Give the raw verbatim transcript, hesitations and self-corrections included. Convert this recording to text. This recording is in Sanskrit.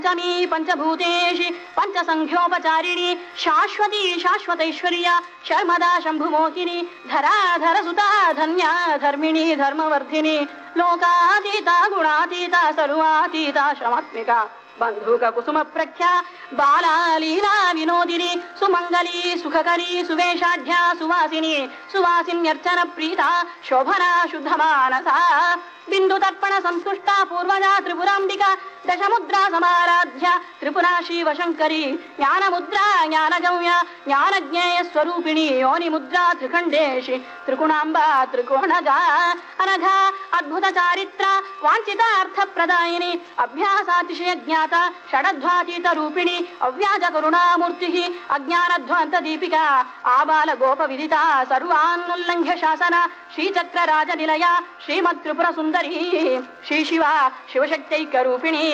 पंचमी पंचभूतेषु पंचसंख्योपचारिणी शाश्वती शाश्वतैश्वर्या शर्मदा शंभुमोहिनी धराधर सुता धन्या धर्मिणी धर्मवर्धिनी लोकातीता गुणातीता सर्वातीता श्रमात्मिका बंधुक कुसुम प्रख्या बाला लीला विनोदिनी सुमंगली सुखकरी सुवेशाढ्या सुवासिनी सुवासिन्यर्चन प्रीता शोभना शुद्धमानसा बिंदु तर्पण संतुष्टा पूर्वजा त्रिपुरांबिका दशमुद्रा समाराध्या त्रिपुरा शिवशंकरी ज्ञान मुद्रा ज्ञानगम्या ज्ञानज्ञेय स्वरूपिणी योनि मुद्रा त्रिखंडेशि त्रिकुणांबा त्रिकोणगा अनघा अद्भुत चारित्रा वांछितार्थ प्रदायिनी अभ्यासातिशय ज्ञाता षडध्वातीत रूपिणी अव्याज करुणामूर्ति अज्ञानध्वांत दीपिका आबाल गोप विदिता सर्वान्नुल्लंघ्य शासना श्रीचक्र राजनिलया श्रीमत् त्रिपुर सुंदरी श्री शिवा शिवशक्त्यैक रूपिणी